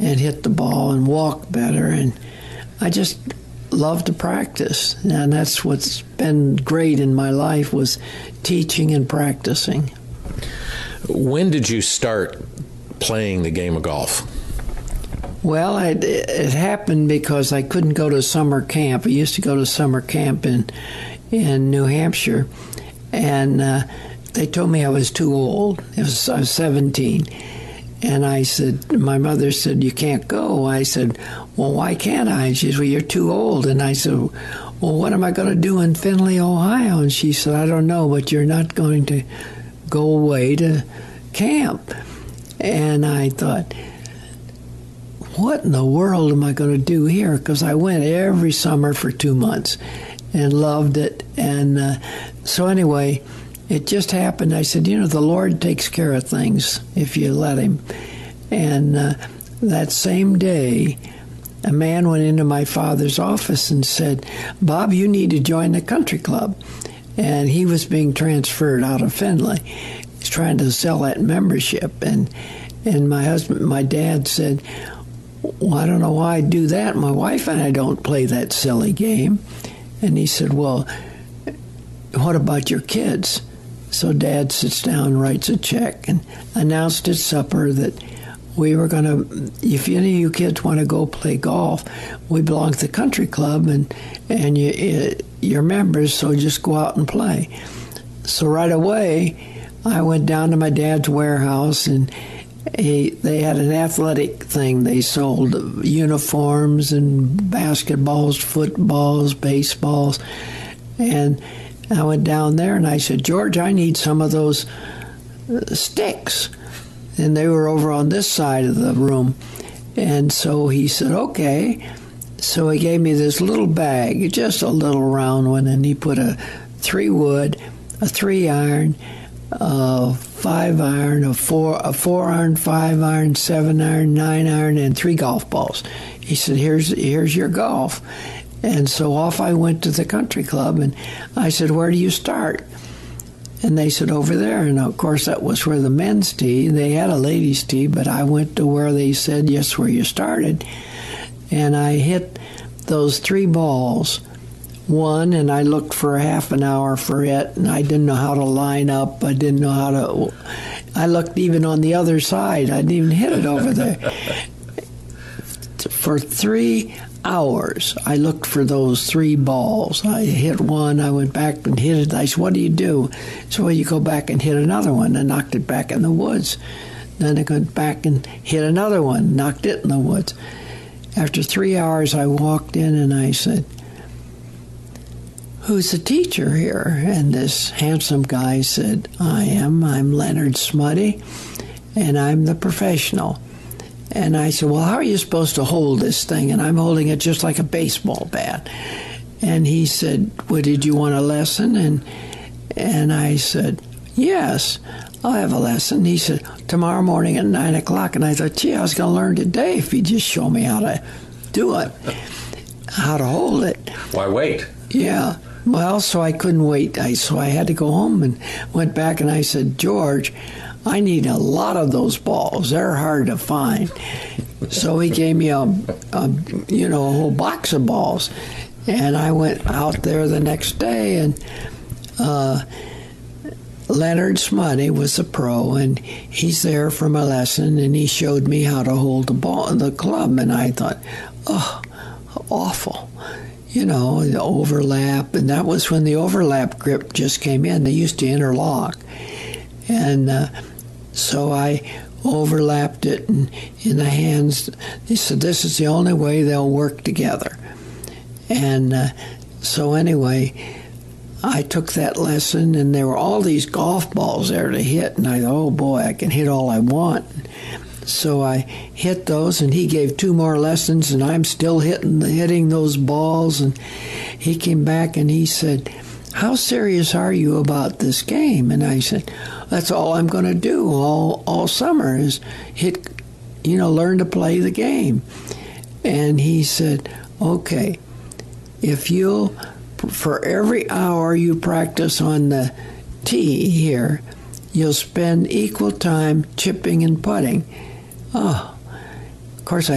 and hit the ball and walk better. And I just love to practice, and that's what's been great in my life, was teaching and practicing. When did you start playing the game of golf? Well, it happened because I couldn't go to summer camp. I used to go to summer camp in New Hampshire, and they told me I was too old. I was 17. And I said, my mother said, you can't go. I said, well, why can't I? And she said, well, you're too old. And I said, well, what am I going to do in Findlay, Ohio? And she said, I don't know, but you're not going to go away to camp. And I thought, what in the world am I going to do here? Because I went every summer for 2 months and loved it. And so anyway, it just happened. I said, the Lord takes care of things if you let him. And that same day, a man went into my father's office and said, Bob, you need to join the country club. And he was being transferred out of Findlay. He's trying to sell that membership. And my dad said, well, I don't know why I do that. My wife and I don't play that silly game. And he said, well, what about your kids? So Dad sits down and writes a check and announced at supper that we were going to, if any of you kids want to go play golf, we belong to the country club and you're members, so just go out and play. So right away, I went down to my dad's warehouse, and they had an athletic thing. They sold uniforms and basketballs, footballs, baseballs, and I went down there and I said, George, I need some of those sticks. And they were over on this side of the room. And so he said, okay. So he gave me this little bag, just a little round one, and he put a 3-wood, a 3-iron, a 5-iron, a 4-iron, 5-iron, 7-iron, 9-iron, and 3 golf balls. He said, here's your golf. And so off I went to the country club, and I said, where do you start? And they said, over there. And, of course, that was where the men's tee. They had a ladies' tee, but I went to where they said, yes, where you started. And I hit those 3 balls, one, and I looked for a half an hour for it, and I didn't know how to line up. I didn't know how to... I looked even on the other side. I didn't even hit it over there. For 3 hours, I looked for those 3 balls. I hit one, I went back and hit it. I said, what do you do? So, well, you go back and hit another one. I knocked it back in the woods. Then I went back and hit another one, knocked it in the woods. After 3 hours, I walked in and I said, who's the teacher here? And this handsome guy said, I'm Leonard Smutty, and I'm the professional. And I said, well, how are you supposed to hold this thing? And I'm holding it just like a baseball bat. And he said, well, did you want a lesson? And I said, yes, I'll have a lesson. He said, tomorrow morning at 9 o'clock. And I thought, gee, I was going to learn today if he'd just show me how to do it, how to hold it. Why wait? Yeah. Well, so I couldn't wait. So I had to go home and went back and I said, George, I need a lot of those balls. They're hard to find. So he gave me a whole box of balls. And I went out there the next day, and Leonard Smutty was a pro, and he's there for my lesson, and he showed me how to hold the club. And I thought, oh, awful. The overlap. And that was when the overlap grip just came in. They used to interlock. And so I overlapped it, and in the hands, they said, this is the only way they'll work together. And so anyway, I took that lesson, and there were all these golf balls there to hit, and I thought, oh boy, I can hit all I want. So I hit those, and he gave 2 more lessons, and I'm still hitting those balls. And he came back and he said, how serious are you about this game? And I said, that's all I'm going to do all summer is learn to play the game. And he said, okay, if for every hour you practice on the tee here, you'll spend equal time chipping and putting. Oh, of course I